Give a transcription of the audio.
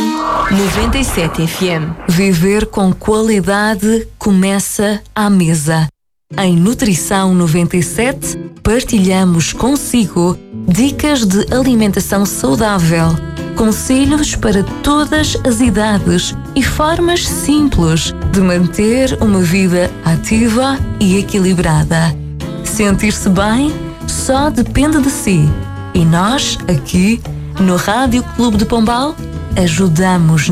97 FM. Viver com qualidade começa à mesa. Em Nutrição 97, partilhamos consigo dicas de alimentação saudável, conselhos para todas as idades e formas simples de manter uma vida ativa e equilibrada. Sentir-se bem só depende de si. E nós, aqui, no Rádio Clube de Pombal, ajudamos